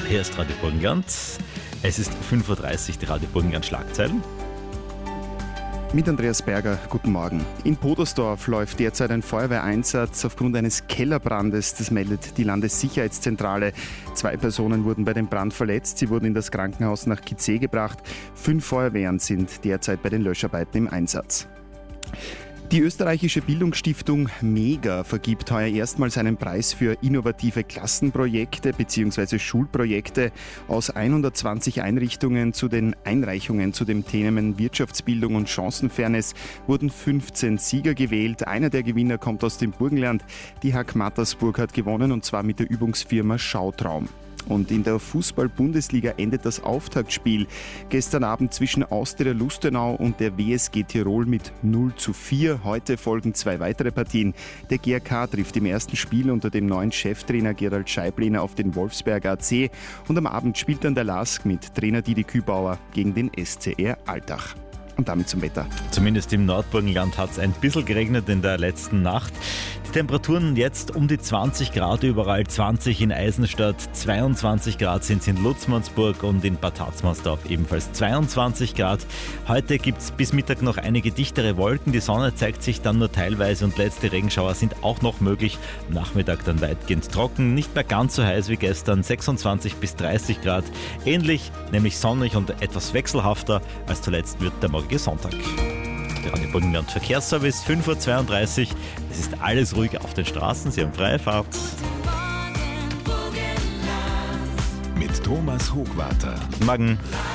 Hier ist Radio Burgenland. Es ist 5.30 Uhr, die Radio Burgenland Schlagzeilen. Mit Andreas Berger, guten Morgen. In Podersdorf läuft derzeit ein Feuerwehreinsatz aufgrund eines Kellerbrandes. Das meldet die Landessicherheitszentrale. 2 Personen wurden bei dem Brand verletzt. Sie wurden in das Krankenhaus nach Kizeh gebracht. 5 Feuerwehren sind derzeit bei den Löscharbeiten im Einsatz. Die österreichische Bildungsstiftung MEGA vergibt heuer erstmals einen Preis für innovative Klassenprojekte bzw. Schulprojekte. Aus 120 Einrichtungen zu den Einreichungen zu den Themen Wirtschaftsbildung und Chancenfairness wurden 15 Sieger gewählt. Einer der Gewinner kommt aus dem Burgenland. Die HAK Mattersburg hat gewonnen, und zwar mit der Übungsfirma Schautraum. Und in der Fußball-Bundesliga endet das Auftaktspiel gestern Abend zwischen Austria Lustenau und der WSG Tirol mit 0:4. Heute folgen 2 weitere Partien. Der GRK trifft im ersten Spiel unter dem neuen Cheftrainer Gerald Scheibliner auf den Wolfsberger AC. Und am Abend spielt dann der LASK mit Trainer Didi Kübauer gegen den SCR Altach. Und damit zum Wetter. Zumindest im Nordburgenland hat es ein bisschen geregnet in der letzten Nacht. Die Temperaturen jetzt um die 20 Grad überall, 20 in Eisenstadt, 22 Grad sind es in Lutzmannsburg und in Bad Harzmannsdorf ebenfalls 22 Grad. Heute gibt es bis Mittag noch einige dichtere Wolken, die Sonne zeigt sich dann nur teilweise und letzte Regenschauer sind auch noch möglich. Am Nachmittag dann weitgehend trocken, nicht mehr ganz so heiß wie gestern, 26 bis 30 Grad. Ähnlich, nämlich sonnig und etwas wechselhafter als zuletzt wird der morgige Sonntag. Der Radio Burgenland Verkehrsservice, 5.32 Uhr. Es ist alles ruhig auf den Straßen, Sie haben freie Fahrt. Mit Thomas Hochwarter. Morgen.